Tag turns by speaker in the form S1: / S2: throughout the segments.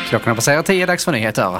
S1: Klockan passerar 10, dags för nyheter.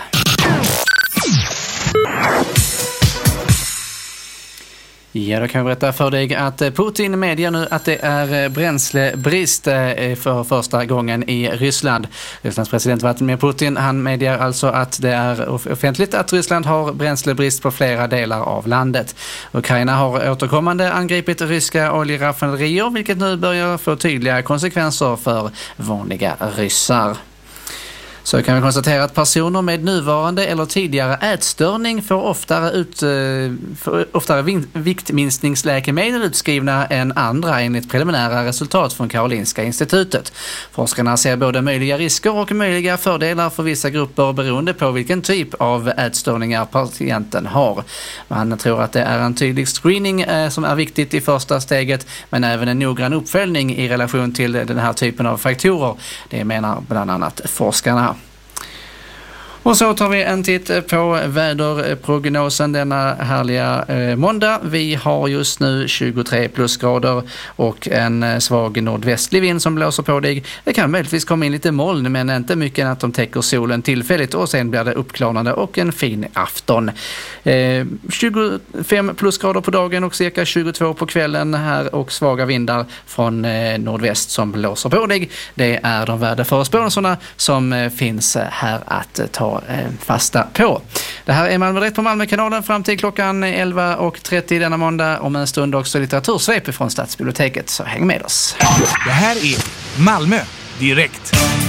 S1: Ja, då kan jag berätta för dig att Putin medger nu att det är bränslebrist för första gången i Ryssland. Rysslands president Vladimir Putin, han medger alltså att det är offentligt att Ryssland har bränslebrist på flera delar av landet. Ukraina har återkommande angripit ryska oljeraffinaderier, vilket nu börjar få tydliga konsekvenser för vanliga ryssar. Så kan vi konstatera att personer med nuvarande eller tidigare ätstörning får oftare viktminskningsläkemedel utskrivna än andra enligt preliminära resultat från Karolinska institutet. Forskarna ser både möjliga risker och möjliga fördelar för vissa grupper beroende på vilken typ av ätstörningar patienten har. Man tror att det är en tydlig screening som är viktigt i första steget, men även en noggrann uppföljning i relation till den här typen av faktorer. Det menar bland annat forskarna. Och så tar vi en titt på väderprognosen denna härliga måndag. Vi har just nu 23 plusgrader och en svag nordvästlig vind som blåser på dig. Det kan möjligtvis komma in lite moln, men inte mycket än att de täcker solen tillfälligt, och sen blir det uppklarnande och en fin afton. 25 plusgrader på dagen och cirka 22 på kvällen här, och svaga vindar från nordväst som blåser på dig. Det är de väderförespåelserna som finns här att ta fasta på. Det här är Malmö Rätt på Malmökanalen fram till klockan 11:30 denna måndag. Om en stund också litteratursvep från Stadsbiblioteket, så häng med oss.
S2: Det här är Malmö direkt.